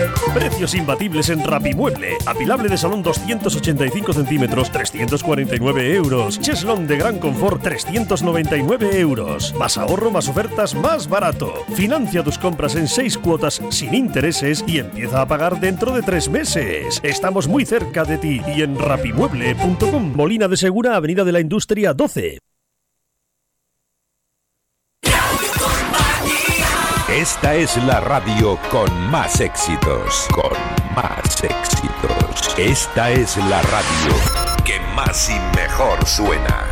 Precios imbatibles en Rapimueble. Apilable de salón 285 centímetros, 349 euros. Cheslón de gran confort, 399 euros. Más ahorro, más ofertas, más barato. Financia tus compras en 6 cuotas sin intereses y empieza a pagar dentro de 3 meses. Estamos muy cerca de ti y en rapimueble.com. Molina de Segura, Avenida de la Industria 12. Esta es la radio con más éxitos, con más éxitos. Esta es la radio que más y mejor suena.